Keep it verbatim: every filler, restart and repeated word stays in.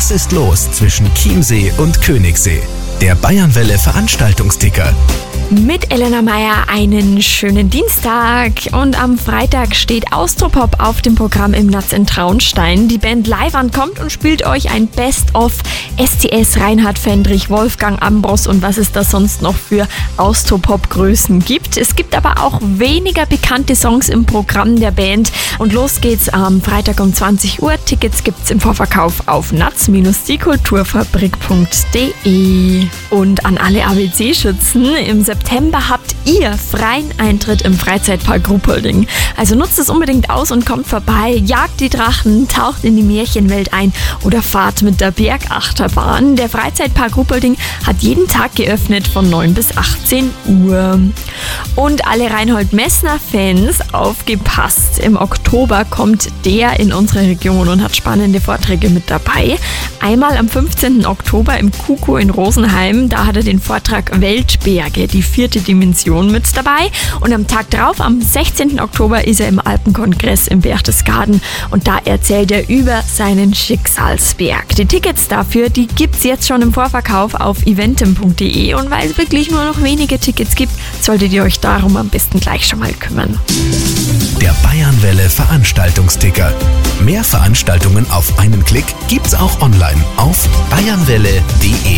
Was ist los zwischen Chiemsee und Königssee? Der Bayernwelle Veranstaltungsticker. Mit Elena Meyer einen schönen Dienstag. Und am Freitag steht Austropop auf dem Programm im Natz in Traunstein. Die Band Live ankommt und spielt euch ein Best-of S T S, Reinhard Fendrich, Wolfgang Ambros und was es da sonst noch für Austropop-Größen gibt. Es gibt aber auch weniger bekannte Songs im Programm der Band. Und los geht's am Freitag um zwanzig Uhr. Tickets gibt's im Vorverkauf auf natz die kulturfabrik punkt de. Und an alle A B C-Schützen, im September habt ihr freien Eintritt im Freizeitpark Ruppolding. Also nutzt es unbedingt aus und kommt vorbei, jagt die Drachen, taucht in die Märchenwelt ein oder fahrt mit der Bergachterbahn. Der Freizeitpark Ruppolding hat jeden Tag geöffnet von neun bis achtzehn Uhr. Und alle Reinhold Messner-Fans, aufgepasst! Im Oktober kommt der in unsere Region und hat spannende Vorträge mit dabei. Einmal am fünfzehnten Oktober im Kuko in Rosenheim, da hat er den Vortrag Weltberge, die vierte Dimension mit dabei. Und am Tag drauf, am sechzehnten Oktober, ist er im Alpenkongress im Berchtesgaden und da erzählt er über seinen Schicksalsberg. Die Tickets dafür, die gibt's jetzt schon im Vorverkauf auf eventim punkt de und weil es wirklich nur noch wenige Tickets gibt, solltet ihr euch darum am besten gleich schon mal kümmern. Der Bayernwelle Veranstaltungsticker. Mehr Veranstaltungen auf einen Klick gibt's auch online auf bayernwelle punkt de.